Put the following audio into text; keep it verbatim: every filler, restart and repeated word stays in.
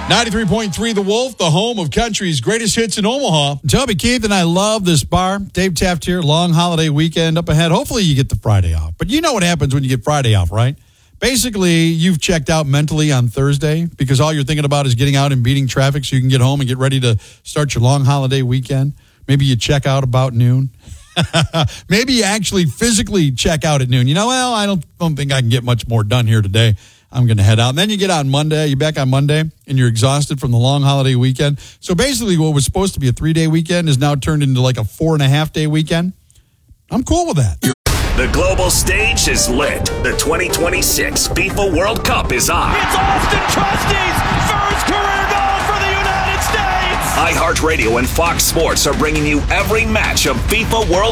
ninety-three point three The Wolf, the home of country's greatest hits in Omaha. Toby Keith and I love this bar. Dave Taft here, long holiday weekend up ahead. Hopefully you get the Friday off. But you know what happens when you get Friday off, right? Basically, you've checked out mentally on Thursday because all you're thinking about is getting out and beating traffic so you can get home and get ready to start your long holiday weekend. Maybe you check out about noon. Maybe you actually physically check out at noon. You know, well, I don't, don't think I can get much more done here today. I'm going to head out. And then you get on Monday, you're back on Monday, and you're exhausted from the long holiday weekend. So basically what was supposed to be a three-day weekend is now turned into like a four-and-a-half-day weekend. I'm cool with that. The global stage is lit. The twenty twenty-six FIFA World Cup is on. It's Austin Trusty's first career goal for the United States. iHeartRadio and Fox Sports are bringing you every match of FIFA World